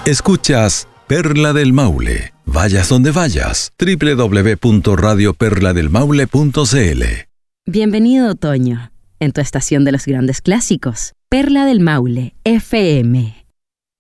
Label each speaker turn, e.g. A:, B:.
A: Escuchas Perla del Maule. Vayas donde vayas. www.radioperladelmaule.cl.
B: Bienvenido otoño, en tu estación de los grandes clásicos. Perla del Maule, FM.